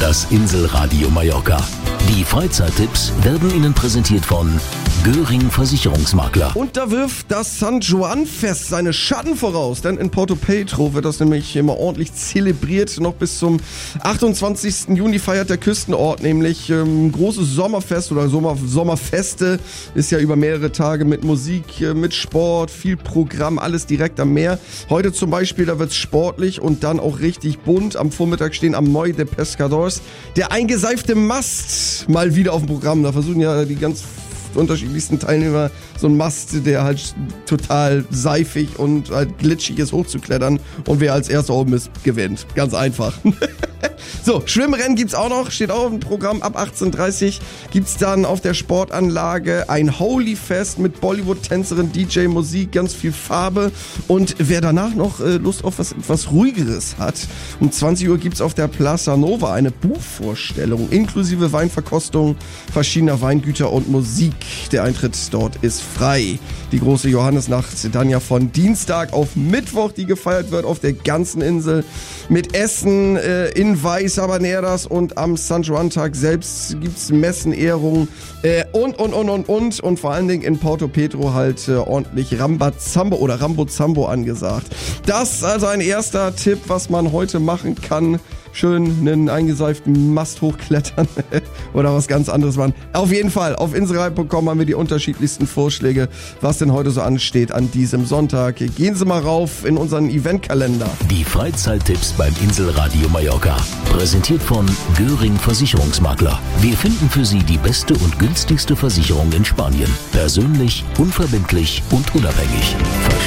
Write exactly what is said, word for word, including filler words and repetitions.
Das Inselradio Mallorca. Die Freizeittipps werden Ihnen präsentiert von Göring Versicherungsmakler. Und da wirft das San Juan Fest seine Schatten voraus, denn in Porto Petro wird das nämlich immer ordentlich zelebriert. Noch bis zum achtundzwanzigsten Juni feiert der Küstenort nämlich ähm, großes Sommerfest oder Sommer, Sommerfeste. Ist ja über mehrere Tage mit Musik, äh, mit Sport, viel Programm, alles direkt am Meer. Heute zum Beispiel, da wird's sportlich und dann auch richtig bunt. Am Vormittag stehen am Moi de Pescadores der eingeseifte Mast mal wieder auf dem Programm. Da versuchen ja die ganz unterschiedlichsten Teilnehmer so ein Mast, der halt total seifig und halt glitschig ist, hochzuklettern. Und wer als erster oben ist, gewinnt. Ganz einfach. So, Schwimmrennen gibt's auch noch, steht auch im Programm. Ab achtzehn Uhr dreißig gibt's dann auf der Sportanlage ein Holy-Fest mit Bollywood-Tänzerin, D J, Musik, ganz viel Farbe. Und wer danach noch äh, Lust auf was etwas Ruhigeres hat, um zwanzig Uhr gibt's auf der Plaza Nova eine Buchvorstellung inklusive Weinverkostung verschiedener Weingüter und Musik. Der Eintritt dort ist frei. Die große Johannesnacht dann ja von Dienstag auf Mittwoch, die gefeiert wird auf der ganzen Insel mit Essen äh, in Weiß Habaneras und am San Juan-Tag selbst gibt's Messen, Ehrungen äh, und, und, und, und, und und vor allen Dingen in Porto Petro halt äh, ordentlich Rambazambo oder Rambozambo angesagt. Das ist also ein erster Tipp, was man heute machen kann. Schön einen eingeseiften Mast hochklettern oder was ganz anderes machen. Auf jeden Fall, auf inselradio punkt com haben wir die unterschiedlichsten Vorschläge, was denn heute so ansteht an diesem Sonntag. Gehen Sie mal rauf in unseren Eventkalender. Die Freizeittipps beim Inselradio Mallorca. Präsentiert von Göring Versicherungsmakler. Wir finden für Sie die beste und günstigste Versicherung in Spanien. Persönlich, unverbindlich und unabhängig.